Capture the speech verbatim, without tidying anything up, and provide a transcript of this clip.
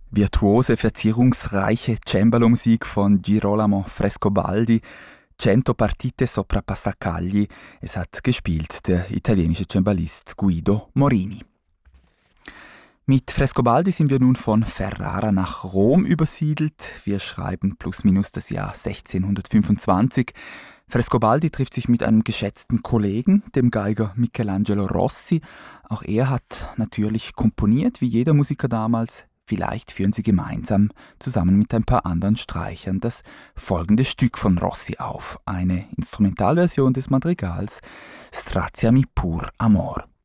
Virtuose, verzierungsreiche Cembalo-Musik von Girolamo Frescobaldi, Cento partite sopra passacagli. Es hat gespielt der italienische Cembalist Guido Morini. Mit Frescobaldi sind wir nun von Ferrara nach Rom übersiedelt. Wir schreiben plus minus das Jahr sechzehnhundertfünfundzwanzig. Frescobaldi trifft sich mit einem geschätzten Kollegen, dem Geiger Michelangelo Rossi. Auch er hat natürlich komponiert, wie jeder Musiker damals. Vielleicht führen sie gemeinsam, zusammen mit ein paar anderen Streichern, das folgende Stück von Rossi auf. Eine Instrumentalversion des Madrigals Straziami pur amor.